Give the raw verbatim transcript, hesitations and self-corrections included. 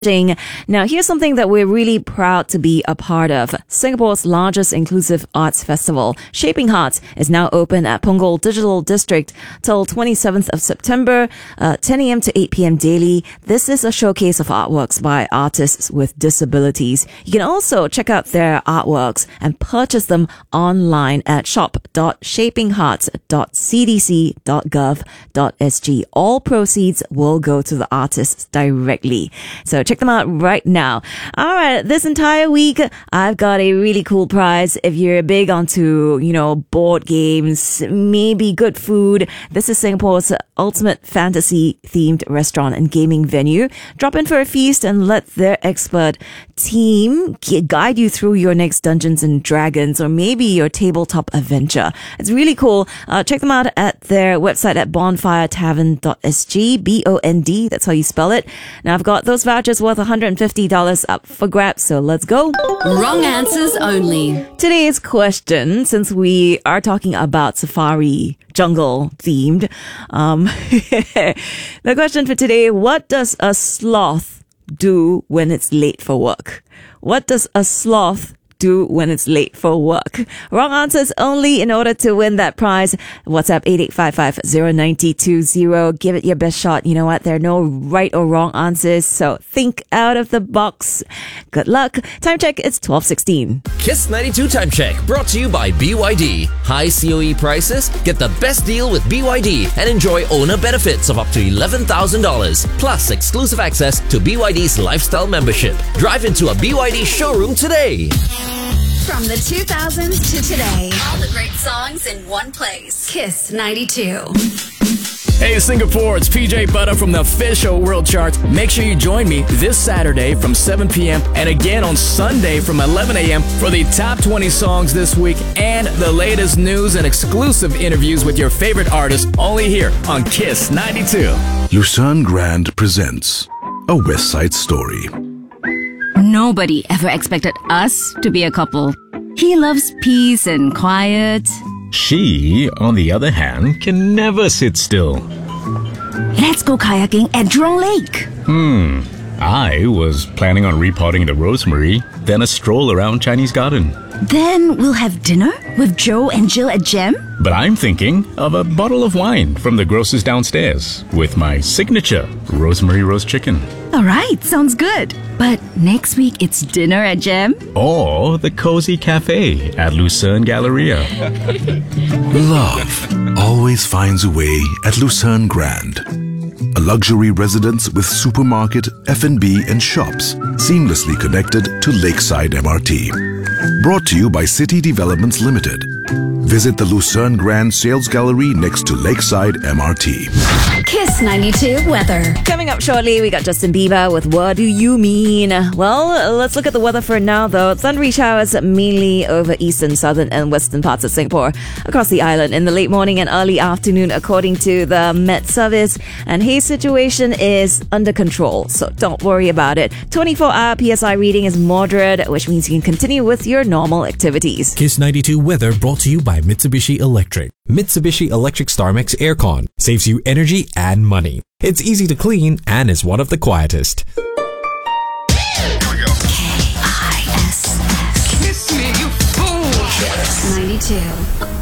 Now, here's something that we're really proud to be a part of. Singapore's largest inclusive arts festival, Shaping Hearts, is now open at Punggol Digital District till twenty-seventh of September, uh, ten a.m. to eight p.m. daily. This is a showcase of artworks by artists with disabilities. You can also check out their artworks and purchase them online at shop dot shaping hearts dot c d c dot gov dot s g. All proceeds will go to the artists directly. So check them out right now. All right, this entire week, I've got a really cool prize. If you're big onto, you know, board games, maybe good food, this is Singapore's ultimate fantasy-themed restaurant and gaming venue. Drop in for a feast and let their expert team guide you through your next Dungeons and Dragons or maybe your tabletop adventure. It's really cool. Uh, check them out at their website at bonfire tavern dot s g, B O N D, that's how you spell it. Now, I've got those vouchers worth one hundred fifty dollars up for grabs, so let's go. Wrong answers only. Today's question, since we are talking about safari jungle themed, um, the question for today, what does a sloth do when it's late for work? What does a sloth do when it's late for work? Wrong answers only. In order to win that prize, WhatsApp eight eight five five zero nine zero two zero. Give it your best shot. You know what? There are no right or wrong answers, so think out of the box. Good luck. Time check, it's twelve sixteen. Kiss ninety-two Time Check, brought to you by B Y D. High C O E prices? Get the best deal with B Y D and enjoy owner benefits of up to eleven thousand dollars, plus exclusive access to B Y D's lifestyle membership. Drive into a B Y D showroom today. From the two thousands to today, all the great songs in one place. Kiss ninety-two. Hey Singapore, it's P J Butter from the official World Chart. Make sure you join me this Saturday from seven p.m. and again on Sunday from eleven a.m. for the top twenty songs this week and the latest news and exclusive interviews with your favorite artists only here on Kiss ninety-two. Lucerne Grand presents A West Side Story. Nobody ever expected us to be a couple. He loves peace and quiet. She, on the other hand, can never sit still. Let's go kayaking at Jurong Lake. Hmm. I was planning on repotting the rosemary, then a stroll around Chinese Garden. Then we'll have dinner with Joe and Jill at Gem. But I'm thinking of a bottle of wine from the grocer's downstairs with my signature rosemary roast chicken. All right, sounds good. But next week it's dinner at Gem. Or the cozy cafe at Lucerne Galleria. Love always finds a way at Lucerne Grand. A luxury residence with supermarket, F and B and shops seamlessly connected to Lakeside M R T. Brought to you by City Developments Limited. Visit the Lucerne Grand Sales Gallery next to Lakeside M R T. Kiss ninety-two weather. Coming up shortly, we got Justin Bieber with What Do You Mean? Well, let's look at the weather for now, though. Thundery showers mainly over eastern, southern, and western parts of Singapore, across the island in the late morning and early afternoon, according to the Met Service. And haze situation is under control, so don't worry about it. twenty-four hour P S I reading is moderate, which means you can continue with your normal activities. Kiss ninety-two weather brought to you by Mitsubishi Electric. Mitsubishi Electric StarMax Aircon saves you energy and money. It's easy to clean and is one of the quietest. K I S S. Kiss me, you fool. Kiss ninety-two.